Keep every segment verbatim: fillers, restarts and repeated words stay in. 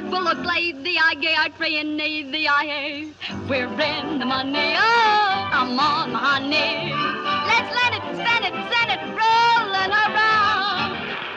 Bullock laid the eye, gay eye, praying, nay, the eye. We're in the money, oh, I'm on my honey. Let's let it, stand it, send it, rollin' around.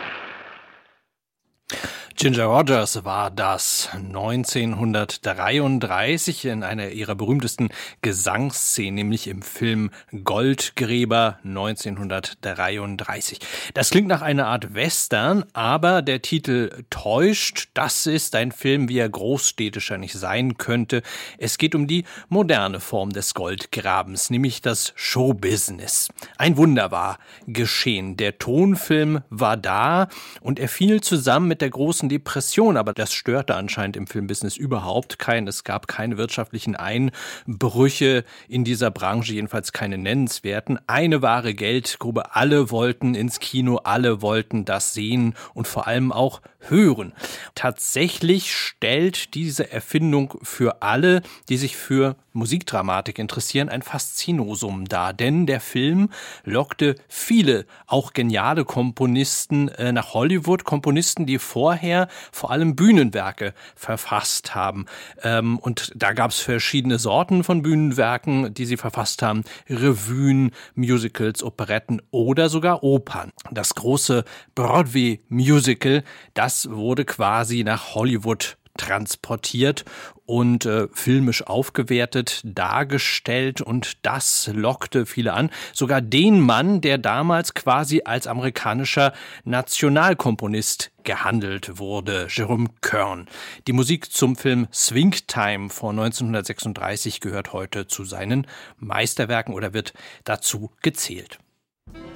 Ginger Rogers war das neunzehnhundertdreiunddreißig in einer ihrer berühmtesten Gesangsszenen, nämlich im Film Goldgräber neunzehnhundertdreiunddreißig. Das klingt nach einer Art Western, aber der Titel täuscht. Das ist ein Film, wie er großstädtischer nicht sein könnte. Es geht um die moderne Form des Goldgrabens, nämlich das Showbusiness. Ein Wunder war geschehen. Der Tonfilm war da und er fiel zusammen mit der großen Depression, aber das störte anscheinend im Filmbusiness überhaupt keinen. Es gab keine wirtschaftlichen Einbrüche in dieser Branche, jedenfalls keine nennenswerten. Eine wahre Geldgrube. Alle wollten ins Kino, alle wollten das sehen und vor allem auch hören. Tatsächlich stellt diese Erfindung für alle, die sich für Musikdramatik interessieren, ein Faszinosum dar, denn der Film lockte viele, auch geniale Komponisten äh, nach Hollywood, Komponisten, die vorher vor allem Bühnenwerke verfasst haben. Ähm, und da gab es verschiedene Sorten von Bühnenwerken, die sie verfasst haben: Revuen, Musicals, Operetten oder sogar Opern. Das große Broadway-Musical, das wurde quasi nach Hollywood transportiert und äh, filmisch aufgewertet, dargestellt, und das lockte viele an. Sogar den Mann, der damals quasi als amerikanischer Nationalkomponist gehandelt wurde, Jerome Kern. Die Musik zum Film Swing Time von neunzehnhundertsechsunddreißig gehört heute zu seinen Meisterwerken oder wird dazu gezählt.